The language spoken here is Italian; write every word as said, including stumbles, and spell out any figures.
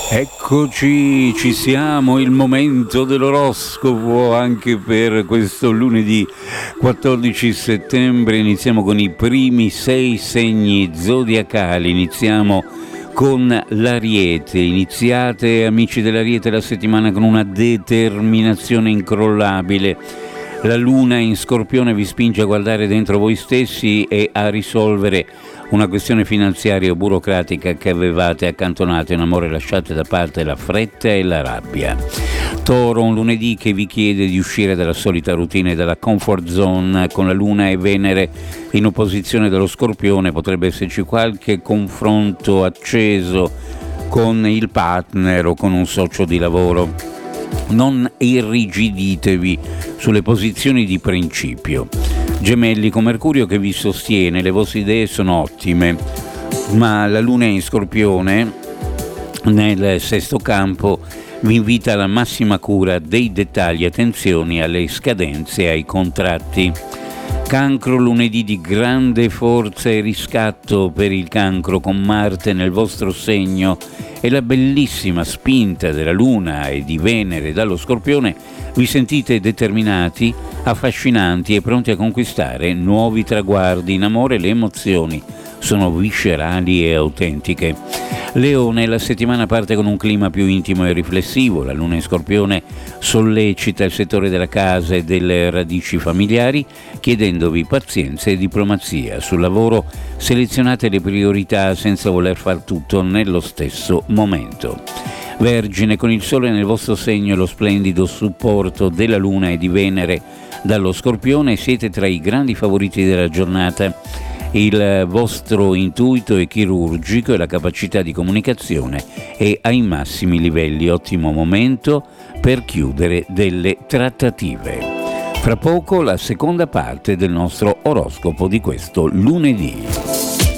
Eccoci, ci siamo, il momento dell'oroscopo anche per questo lunedì quattordici settembre. Iniziamo con i primi sei segni zodiacali, iniziamo con l'Ariete. Iniziate, amici dell'Ariete, la settimana con una determinazione incrollabile. La luna in Scorpione vi spinge a guardare dentro voi stessi e a risolvere una questione finanziaria o burocratica che avevate accantonato. In amore lasciate da parte la fretta e la rabbia. Toro, un lunedì che vi chiede di uscire dalla solita routine e dalla comfort zone. Con la Luna e Venere in opposizione dello Scorpione potrebbe esserci qualche confronto acceso con il partner o con un socio di lavoro. Non irrigiditevi sulle posizioni di principio. Gemelli, con Mercurio che vi sostiene, le vostre idee sono ottime, ma la Luna in Scorpione nel sesto campo vi invita alla massima cura dei dettagli, attenzioni alle scadenze e ai contratti. Cancro, lunedì di grande forza e riscatto per il Cancro, con Marte nel vostro segno e la bellissima spinta della Luna e di Venere dallo Scorpione. Vi sentite determinati, affascinanti e pronti a conquistare nuovi traguardi. In amore le emozioni sono viscerali e autentiche. Leone, la settimana parte con un clima più intimo e riflessivo. La Luna in Scorpione sollecita il settore della casa e delle radici familiari, chiedendovi pazienza e diplomazia. Sul lavoro selezionate le priorità senza voler far tutto nello stesso momento. Vergine, con il Sole nel vostro segno e lo splendido supporto della Luna e di Venere dallo Scorpione, siete tra i grandi favoriti della giornata. Il vostro intuito è chirurgico e la capacità di comunicazione è ai massimi livelli. Ottimo momento per chiudere delle trattative. Fra poco la seconda parte del nostro oroscopo di questo lunedì.